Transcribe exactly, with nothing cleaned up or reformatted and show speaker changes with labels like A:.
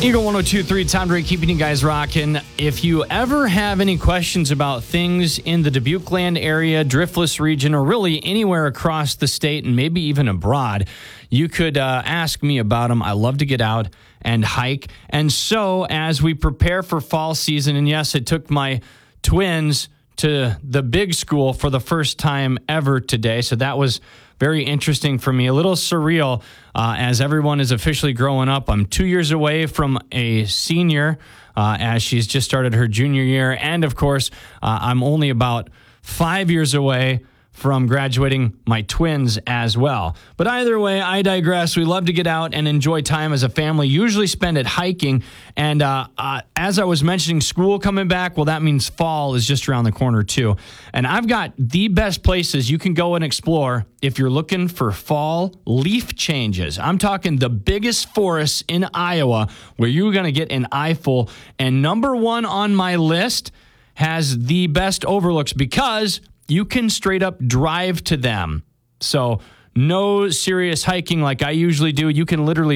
A: Eagle one oh two point three, Tom Drake keeping you guys rocking. If you ever have any questions about things in the Dubuque Land area, Driftless region, or really anywhere across the state and maybe even abroad, you could uh, ask me about them. I love to get out and hike. And so as we prepare for fall season, and yes, it took my twins to the big school for the first time ever today. So that was very interesting for me. A little surreal uh, as everyone is officially growing up. I'm two years away from a senior uh, as she's just started her junior year. And of course, uh, I'm only about five years away from graduating my twins as well. But either way, I digress. We love to get out and enjoy time as a family, usually spend it hiking. And uh, uh, as I was mentioning school coming back, well, that means fall is just around the corner too. And I've got the best places you can go and explore if you're looking for fall leaf changes. I'm talking the biggest forests in Iowa where you're going to get an eyeful. And number one on my list has the best overlooks because you can straight up drive to them. So no serious hiking like I usually do. You can literally